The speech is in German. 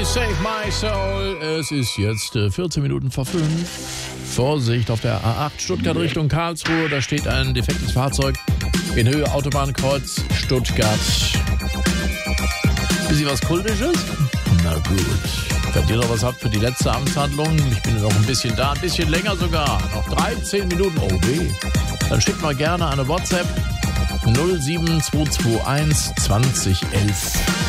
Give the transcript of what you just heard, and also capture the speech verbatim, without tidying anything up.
Save My Soul. Es ist jetzt äh, vierzehn Minuten vor fünf. Vorsicht auf der A acht Stuttgart Richtung Karlsruhe. Da steht ein defektes Fahrzeug in Höhe Autobahnkreuz Stuttgart. Bisschen was Kultisches? Na gut. Wenn ihr noch was habt für die letzte Amtshandlung, ich bin noch ein bisschen da, ein bisschen länger sogar. Noch dreizehn Minuten. Oh weh. Dann schickt mal gerne eine WhatsApp null sieben zwei zwei eins zwanzig elf.